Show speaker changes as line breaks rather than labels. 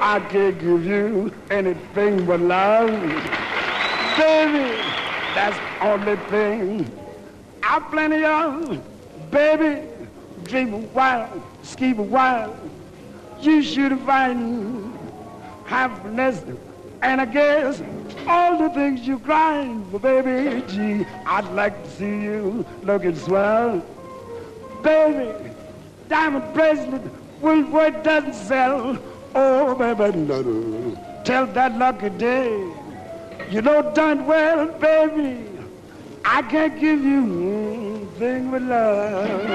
I can't give you anything but love. Baby, that's the only thing I'm plenty of. Baby, dream a while, scheme a while. You should find happiness, and I guess all the things you're crying for, baby, gee, I'd like to see you looking swell. Baby, diamond bracelet, Woolworth doesn't sell. Oh, baby, no. Tell that lucky day, you know darn well, baby, I can't give you anything but love.